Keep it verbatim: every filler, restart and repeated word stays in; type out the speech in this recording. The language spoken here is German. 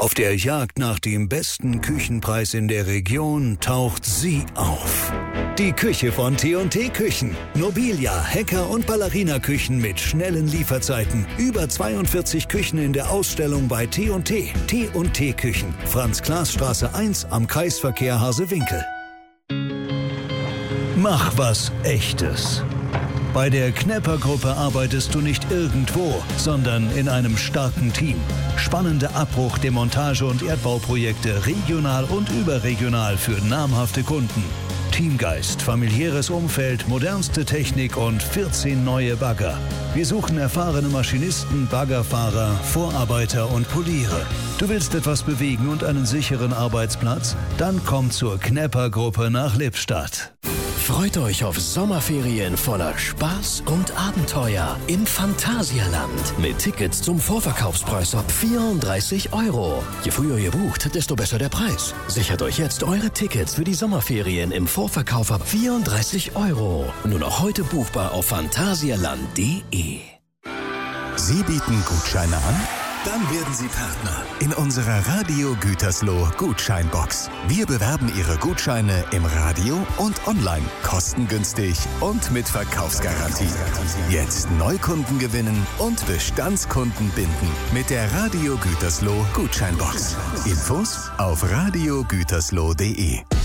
Auf der Jagd nach dem besten Küchenpreis in der Region taucht sie auf. Die Küche von T und T Küchen. Nobilia, Hacker und Ballerina-Küchen mit schnellen Lieferzeiten. Über zweiundvierzig Küchen in der Ausstellung bei T und T. T und T Küchen. Franz-Klaas-Straße eins am Kreisverkehr Hasewinkel. Mach was Echtes. Bei der Knepper-Gruppe arbeitest du nicht irgendwo, sondern in einem starken Team. Spannende Abbruch-, Demontage- und Erdbauprojekte regional und überregional für namhafte Kunden. Teamgeist, familiäres Umfeld, modernste Technik und vierzehn neue Bagger. Wir suchen erfahrene Maschinisten, Baggerfahrer, Vorarbeiter und Poliere. Du willst etwas bewegen und einen sicheren Arbeitsplatz? Dann komm zur Knepper-Gruppe nach Lippstadt. Freut euch auf Sommerferien voller Spaß und Abenteuer im Phantasialand. Mit Tickets zum Vorverkaufspreis ab vierunddreißig Euro. Je früher ihr bucht, desto besser der Preis. Sichert euch jetzt eure Tickets für die Sommerferien im Vorverkauf ab vierunddreißig Euro. Nur noch heute buchbar auf phantasialand punkt de. Sie bieten Gutscheine an? Dann werden Sie Partner in unserer Radio Gütersloh Gutscheinbox. Wir bewerben Ihre Gutscheine im Radio und online, kostengünstig und mit Verkaufsgarantie. Jetzt Neukunden gewinnen und Bestandskunden binden mit der Radio Gütersloh Gutscheinbox. Infos auf radio gütersloh punkt de.